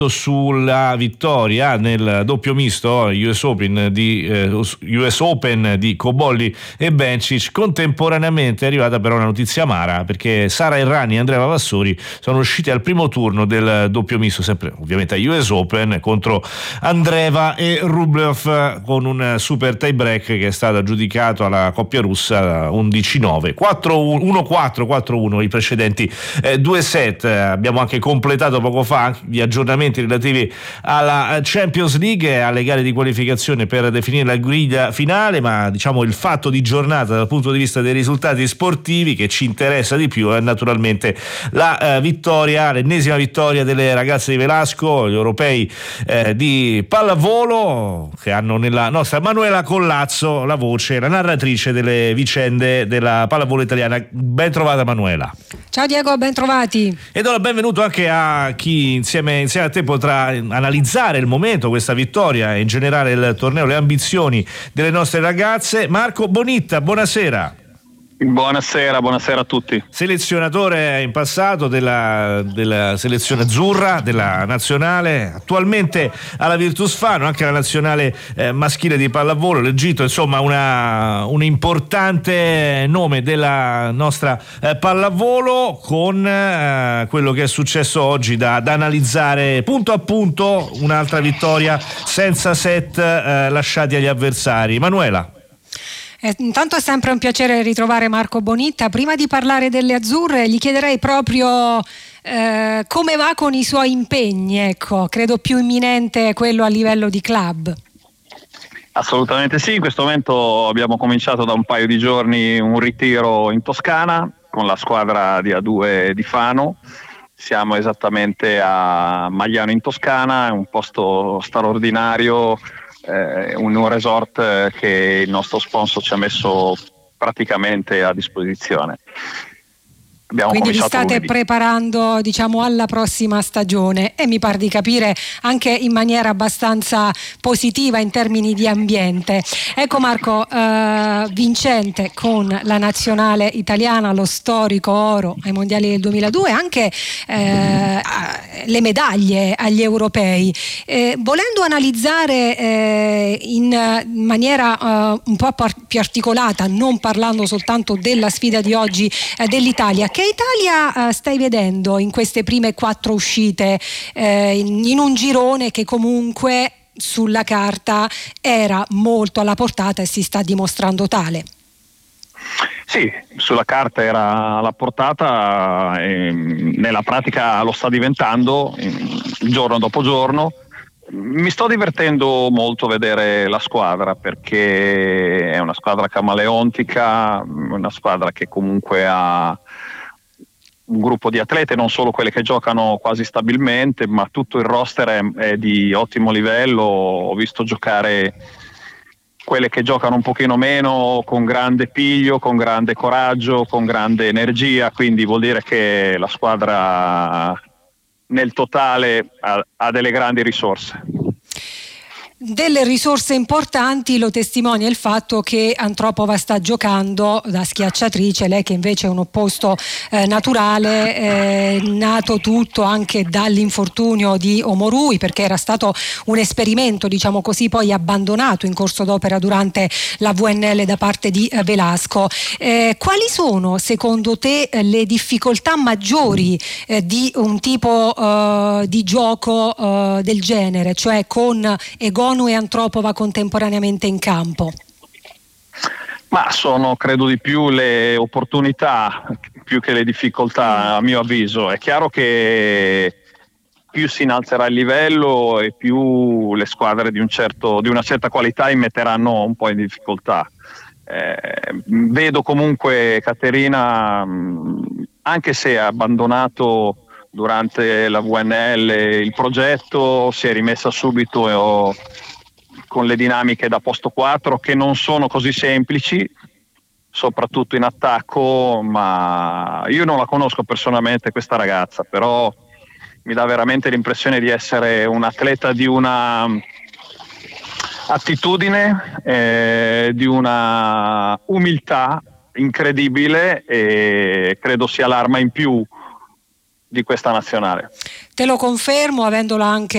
sulla vittoria nel doppio misto US Open di Cobolli e Bencic. Contemporaneamente è arrivata però una notizia amara, perché Sara Errani e Andrea Vavassori sono usciti al primo turno del doppio misto, sempre ovviamente a US Open, contro Andreeva e Rublev, con un super tie break che è stato aggiudicato alla coppia russa 11-9, 4-1, 1-4, 4-1 i precedenti due set. Abbiamo anche completato poco fa gli aggiornamenti relativi alla Champions League e alle gare di qualificazione per definire la griglia finale, ma diciamo il fatto di giornata dal punto di vista dei risultati sportivi che ci interessa di più è naturalmente la vittoria, l'ennesima vittoria delle ragazze di Velasco, gli europei di pallavolo, che hanno nella nostra Manuela Collazzo la voce, la narratrice delle vicende della pallavolo italiana. Ben trovata Manuela. Ciao Diego, ben trovati. E do il benvenuto anche a chi insieme a te potrà analizzare il momento, questa vittoria e in generale il torneo, le ambizioni delle nostre ragazze. Marco Bonitta, buonasera. Buonasera a tutti. Selezionatore in passato della selezione azzurra, della nazionale, attualmente alla Virtus Fano, anche la nazionale maschile di pallavolo, l'Egitto, insomma un importante nome della nostra pallavolo, con quello che è successo oggi da analizzare punto a punto, un'altra vittoria senza set lasciati agli avversari. Manuela. Intanto è sempre un piacere ritrovare Marco Bonitta. Prima di parlare delle azzurre gli chiederei proprio come va con i suoi impegni, ecco, credo più imminente quello a livello di club. Assolutamente sì, in questo momento abbiamo cominciato da un paio di giorni un ritiro in Toscana con la squadra di A2 di Fano. Siamo esattamente a Magliano in Toscana, è un posto straordinario, un resort che il nostro sponsor ci ha messo praticamente a disposizione. Quindi vi state preparando, diciamo, alla prossima stagione, e mi pare di capire anche in maniera abbastanza positiva in termini di ambiente. Ecco Marco, vincente con la nazionale italiana, lo storico oro ai mondiali del 2002, anche le medaglie agli europei. Volendo analizzare in maniera un po' più articolata, non parlando soltanto della sfida di oggi dell'Italia, che Italia stai vedendo in queste prime 4 uscite in un girone che comunque sulla carta era molto alla portata e si sta dimostrando tale? Sì, sulla carta era alla portata e nella pratica lo sta diventando giorno dopo giorno. Mi sto divertendo molto a vedere la squadra, perché è una squadra camaleontica, una squadra che comunque ha un gruppo di atlete, non solo quelle che giocano quasi stabilmente, ma tutto il roster è di ottimo livello. Ho visto giocare quelle che giocano un pochino meno con grande piglio, con grande coraggio, con grande energia, quindi vuol dire che la squadra nel totale ha delle grandi risorse. Delle risorse importanti lo testimonia il fatto che Antropova sta giocando da schiacciatrice, lei che invece è un opposto naturale, nato tutto anche dall'infortunio di Omorui, perché era stato un esperimento, diciamo così, poi abbandonato in corso d'opera durante la VNL da parte di Velasco. Quali sono secondo te le difficoltà maggiori di un tipo di gioco del genere, cioè con Egonu e Antropova contemporaneamente in campo? Ma sono, credo, di più le opportunità più che le difficoltà, a mio avviso. È chiaro che più si innalzerà il livello e più le squadre di una certa qualità immetteranno un po' in difficoltà. Vedo comunque Caterina, anche se ha abbandonato durante la VNL il progetto, si è rimessa subito con le dinamiche da posto 4, che non sono così semplici, soprattutto in attacco, ma io non la conosco personalmente questa ragazza, però mi dà veramente l'impressione di essere un atleta di una attitudine, di una umiltà incredibile, e credo sia l'arma in più di questa nazionale. Te lo confermo, avendola anche